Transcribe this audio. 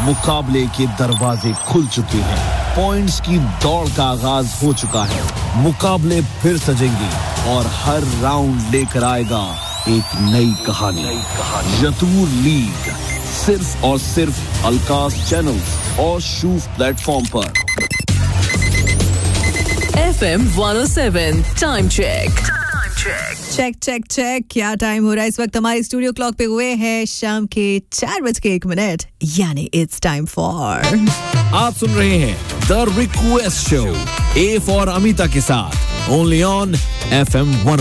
मुकाबले के दरवाजे खुल चुके हैं, पॉइंट्स की दौड़ का आगाज हो चुका है, मुकाबले फिर सजेंगे और हर राउंड लेकर आएगा एक नई कहानी। यतूर लीग सिर्फ और सिर्फ अलकास चैनल और शूफ प्लेटफॉर्म पर। FM 107 time check. चेक क्या टाइम हो रहा है इस वक्त? हमारी स्टूडियो क्लॉक पे हुए हैं शाम के 4:01, यानी इट्स टाइम फॉर। आप सुन रहे हैं the request show, A for Amita के साथ, ओनली ऑन FM 107।